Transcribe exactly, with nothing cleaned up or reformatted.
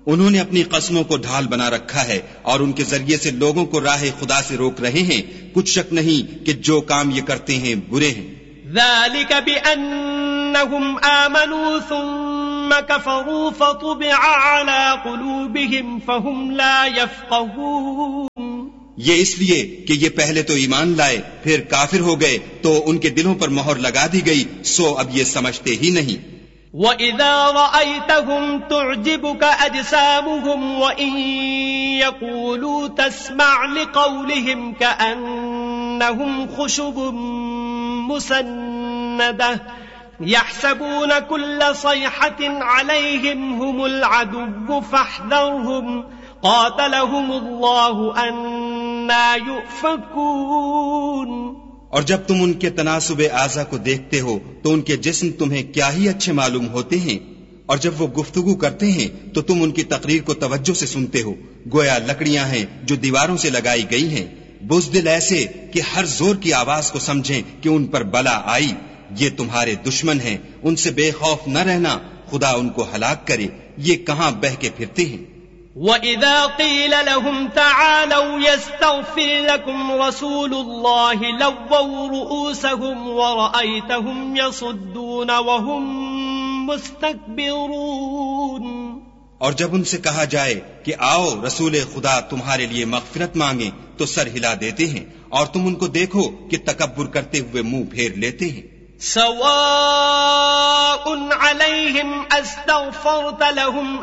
انہوں نے اپنی قسموں کو ڈھال بنا رکھا ہے اور ان کے ذریعے سے لوگوں کو راہ خدا سے روک رہے ہیں. کچھ شک نہیں کہ جو کام یہ کرتے ہیں برے ہیں. ذلك بأنهم آمنوا ثم كفروا فطبع على قلوبهم فهم لا يفقهون. یہ اس لیے کہ یہ پہلے تو ایمان لائے پھر کافر ہو گئے تو ان کے دلوں پر مہر لگا دی گئی، سو اب یہ سمجھتے ہی نہیں. وَإِذَا رَأَيْتَهُمْ تُعْجِبُكَ أَجْسَامُهُمْ وَإِن يَقُولُوا تَسْمَعْ لِقَوْلِهِمْ كَأَنَّهُمْ خُشُبٌ مُّسَنَّدَةٌ يَحْسَبُونَ كُلَّ صَيْحَةٍ عَلَيْهِمْ هُمُ الْعَدُوُّ فَاحْذَرْهُمْ قَاتَلَهُمُ اللَّهُ أَنَّىٰ يُؤْفَكُونَ. اور جب تم ان کے تناسب اعضا کو دیکھتے ہو تو ان کے جسم تمہیں کیا ہی اچھے معلوم ہوتے ہیں، اور جب وہ گفتگو کرتے ہیں تو تم ان کی تقریر کو توجہ سے سنتے ہو، گویا لکڑیاں ہیں جو دیواروں سے لگائی گئی ہیں، بزدل ایسے کہ ہر زور کی آواز کو سمجھیں کہ ان پر بلا آئی. یہ تمہارے دشمن ہیں، ان سے بے خوف نہ رہنا، خدا ان کو ہلاک کرے، یہ کہاں بہہ کے پھرتے ہیں. وَإِذَا قِيلَ لَهُمْ تَعَالَوْا يَسْتَغْفِرْ لَكُمْ رَسُولُ اللَّهِ لَوَّوْا رُؤُوسَهُمْ وَرَأَيْتَهُمْ يَصُدُّونَ وَهُمْ مُسْتَكْبِرُونَ. اور جب ان سے کہا جائے کہ آؤ رسول خدا تمہارے لیے مغفرت مانگیں تو سر ہلا دیتے ہیں، اور تم ان کو دیکھو کہ تکبر کرتے ہوئے منہ پھیر لیتے ہیں. سواء عليهم استغفرت لهم